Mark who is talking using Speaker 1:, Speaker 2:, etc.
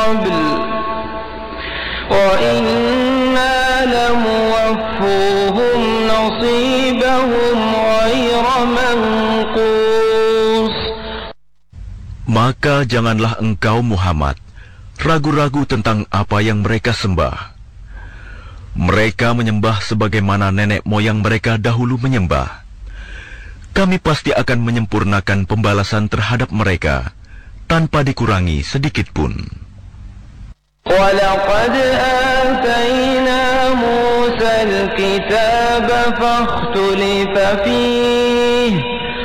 Speaker 1: وَإِنَّا لَمُوَفُّوهُمْ نَصِيبَهُمْ غَيْرَ مَنْقُوصٍ.
Speaker 2: Maka janganlah engkau Muhammad ragu-ragu tentang apa yang mereka sembah. Mereka menyembah sebagaimana nenek moyang mereka dahulu menyembah. Kami pasti akan menyempurnakan pembalasan terhadap mereka tanpa dikurangi sedikitpun.
Speaker 1: وَلَقَدْ آتَيْنَا مُوسَى الْكِتَابَ فَاخْتُلِفَ فِيهِ